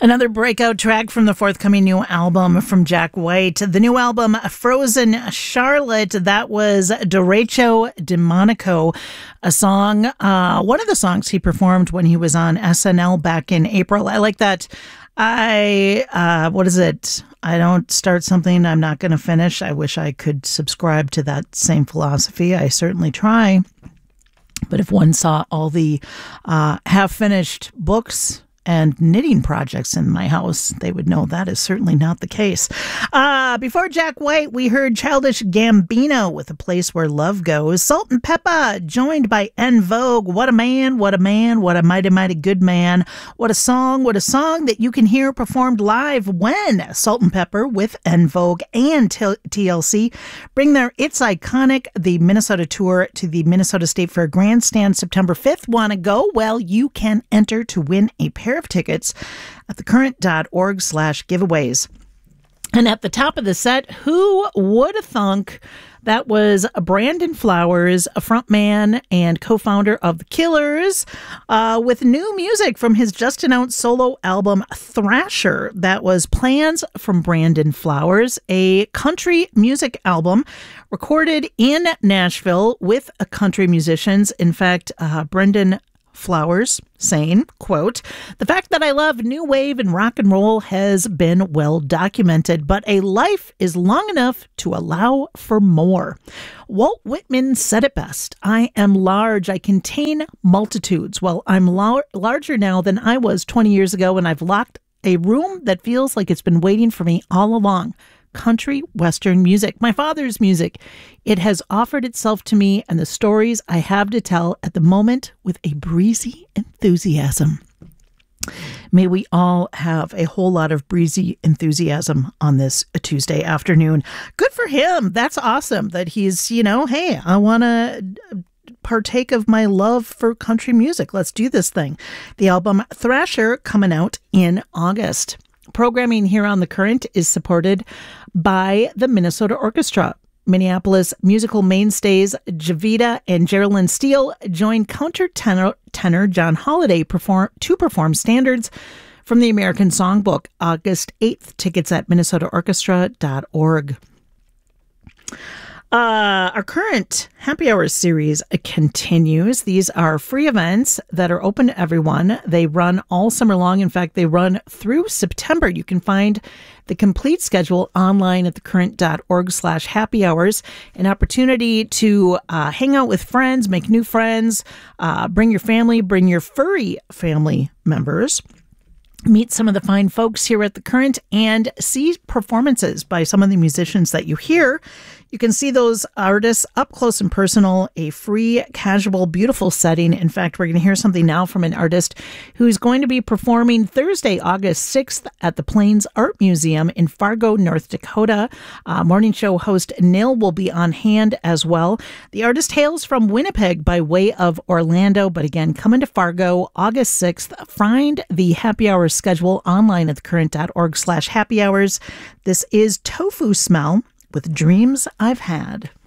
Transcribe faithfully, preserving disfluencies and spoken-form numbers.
Another breakout track from the forthcoming new album from Jack White. The new album, Frozen Charlotte, that was Derecho de Monaco, a song, uh, one of the songs he performed when he was on S N L back in April. I like that. I, uh, what is it? I don't start something I'm not going to finish. I wish I could subscribe to that same philosophy. I certainly try. But if one saw all the uh, half-finished books and knitting projects in my house, they would know that is certainly not the case. Uh, before Jack White, we heard Childish Gambino with A Place Where Love Goes. Salt and Pepper, joined by En Vogue. What a man, what a man, what a mighty, mighty good man. What a song, what a song that you can hear performed live when Salt and Pepper with En Vogue and T L C bring their It's Iconic, the Minnesota tour, to the Minnesota State Fair Grandstand September fifth. Want to go? Well, you can enter to win a pair of tickets at thecurrent.org slash giveaways. And at the top of the set, who would have thunk that was Brandon Flowers, a frontman and co-founder of The Killers, uh, with new music from his just-announced solo album, Thrasher. That was Plans from Brandon Flowers, a country music album recorded in Nashville with country musicians. In fact, uh, Brendan Flowers saying, quote, "The fact that I love new wave and rock and roll has been well documented, but a life is long enough to allow for more. Walt Whitman said it best. I am large. I contain multitudes. Well, I'm lar- larger now than I was twenty years ago, and I've locked a room that feels like it's been waiting for me all along. Country Western music, my father's music. It has offered itself to me and the stories I have to tell at the moment with a breezy enthusiasm." May we all have a whole lot of breezy enthusiasm on this Tuesday afternoon. Good for him. That's awesome that he's, you know, hey, I want to partake of my love for country music. Let's do this thing. The album Thrasher coming out in August. Programming here on The Current is supported by the Minnesota Orchestra. Minneapolis musical mainstays Javita and Geraldine Steele join countertenor tenor John Holiday perform, to perform standards from the American Songbook, August eighth. Tickets at minnesota orchestra dot org. Uh, our current Happy Hour series continues. These are free events that are open to everyone. They run all summer long. In fact, they run through September. You can find the complete schedule online at thecurrent.org slash happy hours. An opportunity to uh, hang out with friends, make new friends, uh, bring your family, bring your furry family members. Meet some of the fine folks here at The Current and see performances by some of the musicians that you hear. You can see those artists up close and personal, a free, casual, beautiful setting. In fact, we're going to hear something now from an artist who's going to be performing Thursday, August sixth at the Plains Art Museum in Fargo, North Dakota. Uh, morning show host Nil will be on hand as well. The artist hails from Winnipeg by way of Orlando, but again, coming to Fargo August sixth. Find the Happy Hour schedule online at thecurrent.org slash happy hours. This is Tofu Smell with Dreams I've Had.